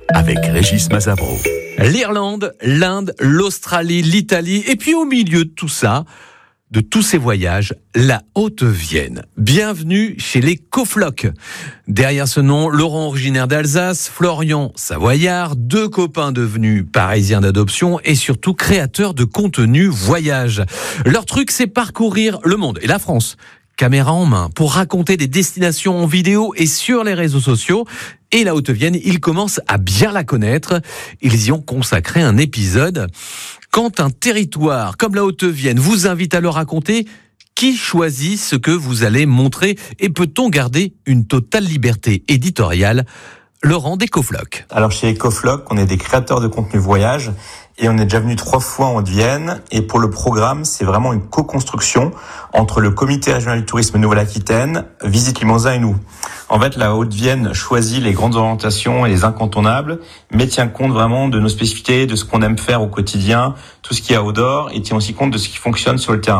avec Régis Mazabro. L'Irlande, l'Inde, l'Australie, l'Italie, et puis au milieu de tout ça, de tous ces voyages, la Haute-Vienne. Bienvenue chez les Coflocs. Derrière ce nom, Laurent originaire d'Alsace, Florian savoyard, deux copains devenus parisiens d'adoption et surtout créateurs de contenu voyage. Leur truc, c'est parcourir le monde et la France, caméra en main, pour raconter des destinations en vidéo et sur les réseaux sociaux. Et la Haute-Vienne, ils commencent à bien la connaître. Ils y ont consacré un épisode. Quand un territoire comme la Haute-Vienne vous invite à le raconter, qui choisit ce que vous allez montrer et peut-on garder une totale liberté éditoriale ? Laurent des Coflocs. Alors chez les Coflocs, on est des créateurs de contenu voyage et on est déjà venu 3 fois en Haute-Vienne. Et pour le programme, c'est vraiment une co-construction entre le comité régional du tourisme Nouvelle-Aquitaine, Visite Limousin et nous. En fait, la Haute-Vienne choisit les grandes orientations et les incontournables, mais tient compte vraiment de nos spécificités, de ce qu'on aime faire au quotidien, tout ce qu'il y a au dehors, et tient aussi compte de ce qui fonctionne sur le terrain.